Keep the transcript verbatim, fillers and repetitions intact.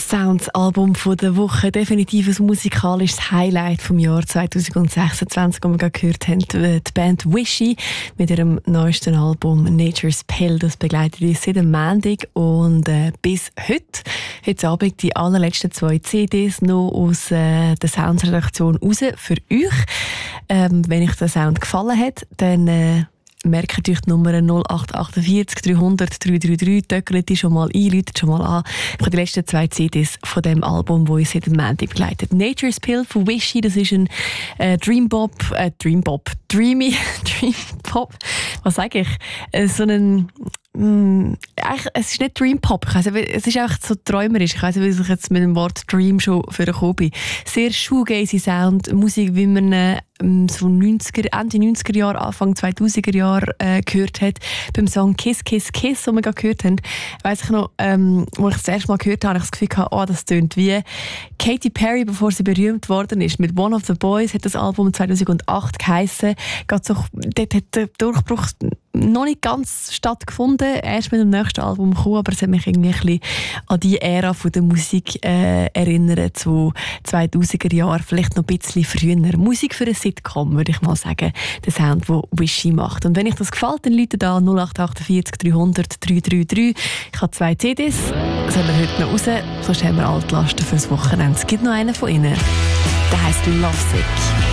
Sounds-Album der Woche. Definitiv ein musikalisches Highlight vom Jahr zwanzig sechsundzwanzig, das wir gerade gehört haben. Die Band Wishy mit ihrem neuesten Album Nature's Pill. Das begleitet uns seit dem Montag und äh, bis heute. Heute Abend die allerletzten zwei C Ds noch aus äh, der Sounds-Redaktion raus für euch. Ähm, wenn euch der Sound gefallen hat, dann äh, merkt euch die Nummer null acht vier acht dreihundert drei drei drei, töckelt die schon mal ein, läutet schon mal an. Ich habe die letzten zwei C Ds von dem Album, das uns seit dem Montag begleitet. Nature's Pill von Wishy, das ist ein äh, Dream Pop, äh, Dream Pop, Dreamy, Dream Pop, was sage ich? Äh, so ein Mm, es ist nicht Dream Pop, ich weiss, es ist einfach so träumerisch. Ich weiss nicht, wie ich jetzt mit dem Wort Dream schon vorgekommen bin. Sehr shoegazy Sound, Musik, wie man ähm, so neunziger, Ende neunziger Jahre, Anfang zweitausender Jahre äh, gehört hat. Beim Song Kiss, Kiss, Kiss, den wir gerade gehört haben, weiss ich noch, ähm, wo ich das erste Mal gehört habe, habe ich das Gefühl gehabt, oh, das tönt wie Katy Perry, bevor sie berühmt worden ist. Mit One of the Boys hat das Album zweitausendacht geheissen. So, dort hat der Durchbruch noch nicht ganz stattgefunden, erst mit dem nächsten Album gekommen, aber es hat mich irgendwie ein bisschen an die Ära von der Musik äh, erinnert, so zweitausender Jahre, vielleicht noch ein bisschen früher. Musik für eine Sitcom, würde ich mal sagen, der Sound, den Wishy macht. Und wenn euch das gefällt, dann läutet da null acht vier acht dreihundert drei drei drei. Ich habe zwei C Ds, das haben wir heute noch raus, sonst haben wir Altlasten fürs Wochenende. Es gibt noch einen von ihnen, der heisst Lovesick.